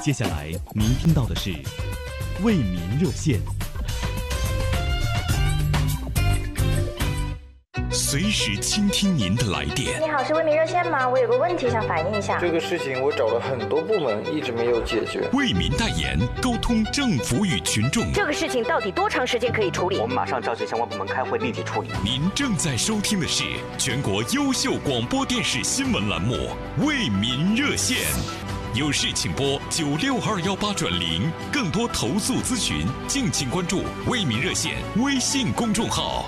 接下来您听到的是为民热线。随时倾听您的来电。 你好，是为民热线吗？我有个问题想反映一下。 这个事情我找了很多部门，一直没有解决。 为民代言，沟通政府与群众。 这个事情到底多长时间可以处理？ 我们马上召集相关部门开会，立即处理。 您正在收听的是全国优秀广播电视新闻栏目《为民热线》，有事请拨96218转0，更多投诉咨询，敬请关注为民热线微信公众号。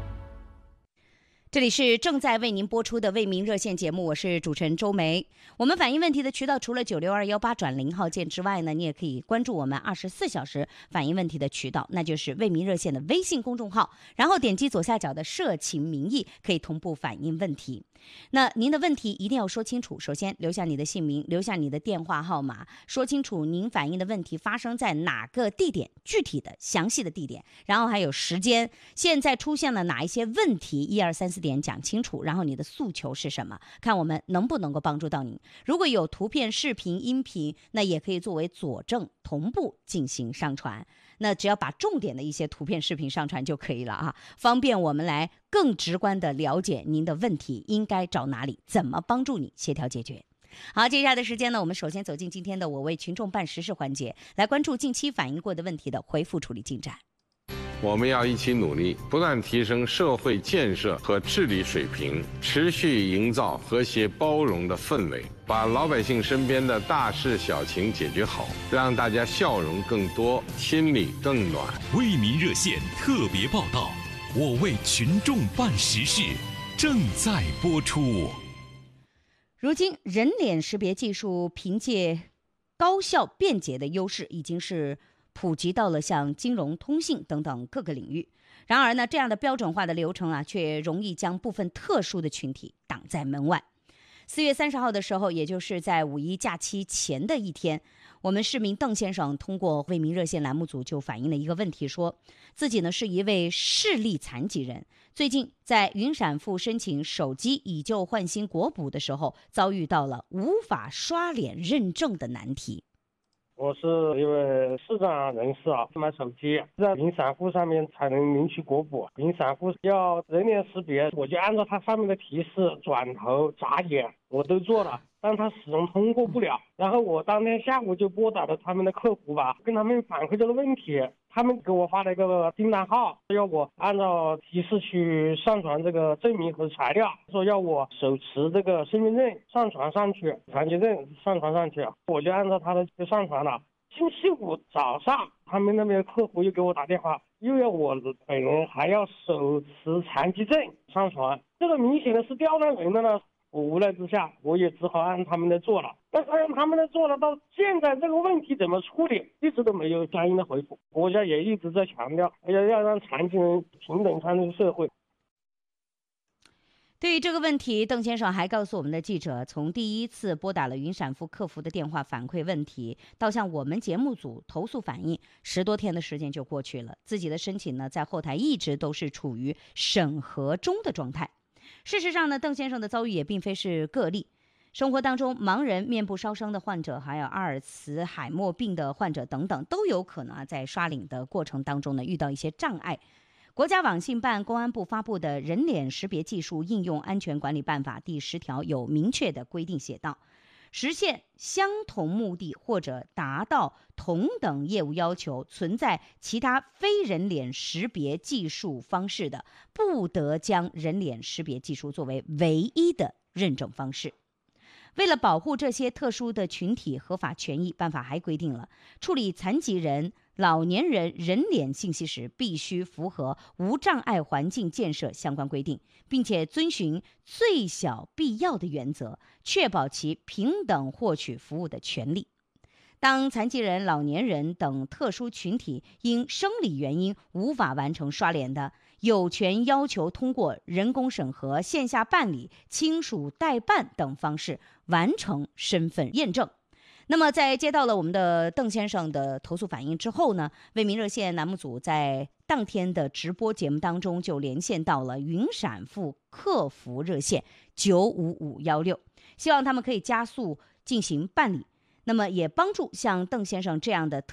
这里是正在为您播出的为民热线节目，我是主持人周梅。我们反映问题的渠道除了96218转0号键之外呢，你也可以关注我们24小时反映问题的渠道，那就是为民热线的微信公众号，然后点击左下角的社情民意，可以同步反映问题。那您的问题一定要说清楚，首先留下你的姓名，留下你的电话号码，说清楚您反映的问题发生在哪个地点，具体的详细的地点，然后还有时间，现在出现了哪一些问题，1、2、3、4点讲清楚，然后你的诉求是什么，看我们能不能够帮助到您。如果有图片、视频、音频，那也可以作为佐证同步进行上传，那只要把重点的一些图片、视频上传就可以了啊，方便我们来更直观的了解您的问题应该找哪里，怎么帮助你协调解决。好，接下来的时间呢，我们首先走进今天的我为群众办实事环节，来关注近期反映过的问题的回复处理进展。 我们要一起努力，不断提升社会建设和治理水平，持续营造和谐包容的氛围，把老百姓身边的大事小情解决好，让大家笑容更多，心里更暖。 为民热线特别报道，我为群众办实事，正在播出。 如今人脸识别技术凭借高效便捷的优势，已经是普及到了像金融、通信等等各个领域。然而呢，这样的标准化的流程啊，却容易将部分特殊的群体挡在门外。4月30号的时候，也就是在5一假期前的一天，我们市民邓先生通过为民热线栏目组就反映了一个问题，说自己呢是一位视力残疾人，最近在云闪付申请手机以旧换新国补的时候，遭遇到了无法刷脸认证的难题。 我是一位视障人士啊，买手机在云闪付上面才能领取国补，云闪付要人脸识别，我就按照它上面的提示转头眨眼我都做了，但它始终通过不了。然后我当天下午就拨打了他们的客服吧，跟他们反馈这个问题，他们给我发了一个订单号，要我按照提示去上传这个证明和材料，说要我手持这个身份证上传上去，残疾证上传上去，我就按照他的就上传了。星期五早上，他们那边客服又给我打电话，又要我本人还要手持残疾证上传，这个明显的是刁难人的呢。我无奈之下，我也只好按他们的做了。但是按他们的做了，到现在这个问题怎么处理，一直都没有相应的回复。国家也一直在强调，要让残疾人平等参与社会。 对于这个问题，邓先生还告诉我们的记者，从第一次拨打了云闪付客服的电话反馈问题，到向我们节目组投诉反映，10多天的时间就过去了。自己的申请呢，在后台一直都是处于审核中的状态。事实上呢，邓先生的遭遇也并非是个例。生活当中，盲人、面部烧伤的患者，还有阿尔茨海默病的患者等等，都有可能在刷脸的过程当中呢，遇到一些障碍。国家网信办、公安部发布的《人脸识别技术应用安全管理办法》第10条有明确的规定，写道：实现相同目的或者达到同等业务要求，存在其他非人脸识别技术方式的，不得将人脸识别技术作为唯一的认证方式。为了保护这些特殊的群体合法权益，办法还规定了处理残疾人、老年人人脸信息时，必须符合无障碍环境建设相关规定，并且遵循最小必要的原则，确保其平等获取服务的权利。当残疾人、老年人等特殊群体因生理原因无法完成刷脸的，有权要求通过人工审核、线下办理、亲属代办等方式完成身份验证。那么在接到了我们的邓先生的投诉反映之后呢，为民热线栏目组在当天的直播节目当中就连线到了云闪付客服热线95516，希望他们可以加速进行办理。 那么也帮助像邓先生这样的